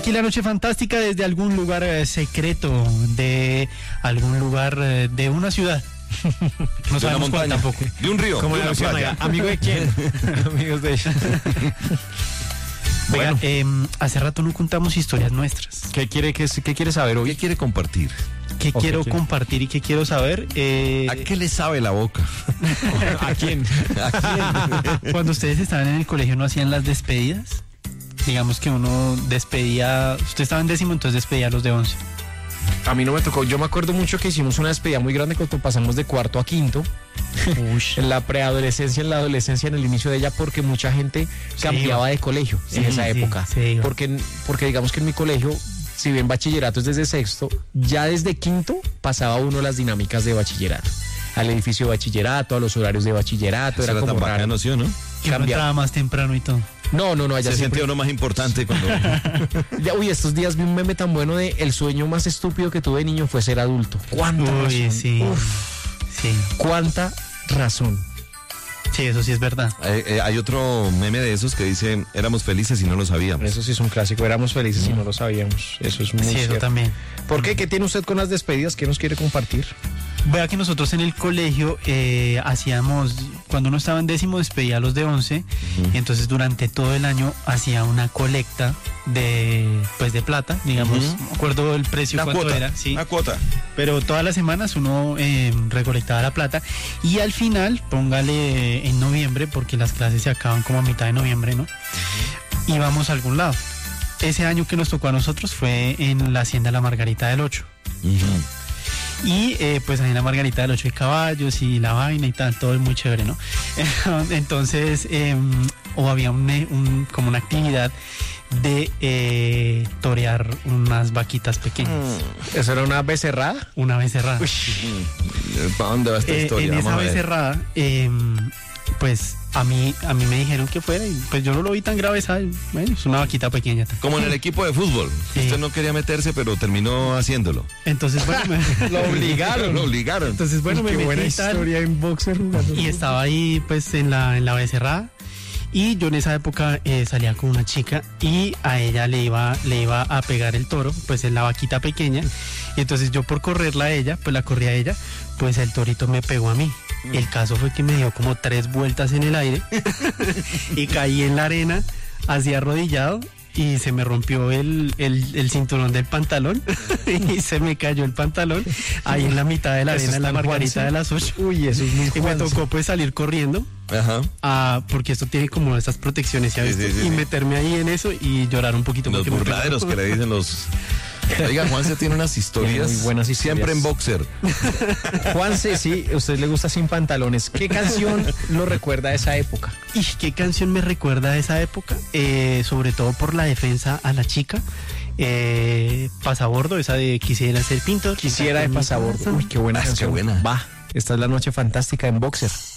Aquí la noche fantástica desde algún lugar secreto, de algún lugar de una ciudad. No de una montaña, tampoco. De un río, como de la una playa. ¿Amigo de quién? Amigos de ella. Bueno, Bueno, hace rato no contamos historias nuestras. ¿qué quiere saber hoy? ¿Qué quiere compartir? ¿Qué Ok, quiero ¿quién? compartir y qué quiero saber? ¿A qué le sabe la boca? ¿A quién? Cuando ustedes estaban en el colegio, ¿no hacían las despedidas? Digamos que uno despedía, usted estaba en 10º, entonces despedía a los de 11. A mí no me tocó. Yo me acuerdo mucho que hicimos una despedida muy grande cuando pasamos de 4º a 5º. En la preadolescencia, en la adolescencia, en el inicio de ella, porque mucha gente cambiaba de colegio en esa época. Porque digamos que en mi colegio, si bien bachillerato es desde 6º, ya desde 5º pasaba uno las dinámicas de bachillerato. Al edificio de bachillerato, a los horarios de bachillerato, Eso era era como tan raro. bacano, ¿sí o no? Que uno entraba más temprano y todo. No, allá Se siempre. siente uno más importante cuando... Uy, estos días vi un meme tan bueno de el sueño más estúpido que tuve de niño fue ser adulto. ¿Cuánta Uy, razón? sí. Sí. ¿Cuánta razón? Sí, eso sí es verdad. Hay otro meme de esos que dice, éramos felices y no lo sabíamos. Eso sí es un clásico. Éramos felices y no lo sabíamos. Eso es muy Sí, cierto. eso también. ¿Por qué? ¿Qué tiene usted con las despedidas? ¿Qué nos quiere compartir? Vea que nosotros en el colegio hacíamos, cuando uno estaba en 10º despedía a los de 11, y entonces durante todo el año hacía una colecta de plata, digamos, no me acuerdo el precio Una cuánto cuota, era, sí, una cuota. pero todas las semanas uno recolectaba la plata y al final, póngale en noviembre, porque las clases se acaban como a mitad de noviembre, ¿no? Íbamos a algún lado. Ese año que nos tocó a nosotros fue en la Hacienda La Margarita del 8. Y pues ahí en la Margarita del 8 hay caballos y la vaina y tal, todo es muy chévere, ¿no? Entonces, o había como una actividad de torear unas vaquitas pequeñas. ¿Eso era una becerrada? Una becerrada. ¿Para dónde va esta historia? En Vamos esa a ver. becerrada, pues a mí me dijeron que fuera y pues yo no lo vi tan grave, ¿sabes? Bueno, es una vaquita pequeña. Como en el equipo de fútbol. Sí. Usted no quería meterse, pero terminó haciéndolo. Entonces, bueno, Lo obligaron. entonces, bueno, me Qué buena metí y tal. historia en boxer jugando. Y estaba ahí pues en la becerrada y yo en esa época salía con una chica y a ella le iba a pegar el toro, pues en la vaquita pequeña, y entonces yo por correrla a ella, pues la corrí a ella, pues el torito me pegó a mí. El caso fue que me dio como 3 vueltas en el aire y caí en la arena así arrodillado y se me rompió el cinturón del pantalón y se me cayó el pantalón ahí en la mitad de la Eso arena, en la está Margarita Juanse. de las 8. Uy, eso es muy Y me Juanse. tocó pues salir corriendo, Ajá. porque esto tiene como estas protecciones, ¿ya Sí, viste? sí, sí, y sí. meterme ahí en eso y llorar un poquito. Los porque me burladeros pegó. que le dicen los... Oiga, Juanse tiene unas historias. Muy buenas historias. Siempre en boxer. Juanse, sí, a usted le gusta sin pantalones. ¿Qué canción lo recuerda a esa época? ¿Y qué canción me recuerda a esa época? Sobre todo por la defensa a la chica. Pasabordo, esa de Quisiera ser pintor. Quisiera de Pasabordo. Uy, qué buena Ah, es que canción. buena. Va, esta es la noche fantástica en boxer.